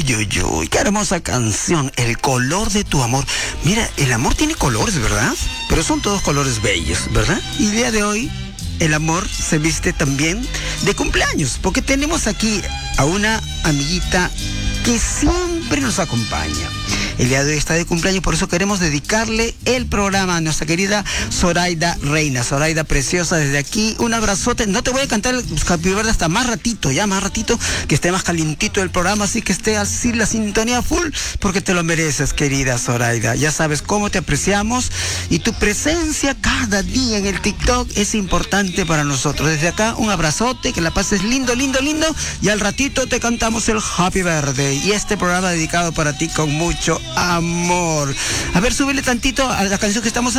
uy, uy, qué hermosa canción, El color de tu amor. Mira, el amor tiene colores, ¿verdad? Pero son todos colores bellos, ¿verdad? Y el día de hoy, el amor se viste también de cumpleaños, porque tenemos aquí a una amiguita que siempre nos acompaña. El día de hoy está de cumpleaños, por eso queremos dedicarle el programa a nuestra querida Zoraida Reina. Zoraida preciosa, desde aquí un abrazote. No te voy a cantar el Happy Birthday hasta más ratito, que esté más calientito el programa, así que esté así la sintonía full, porque te lo mereces, querida Zoraida. Ya sabes cómo te apreciamos y tu presencia cada día en el TikTok es importante para nosotros. Desde acá un abrazote, que la pases lindo, lindo, lindo, y al ratito te cantamos el Happy Birthday y este programa dedicado para ti con mucho amor. A ver, súbele tantito a la canción que estamos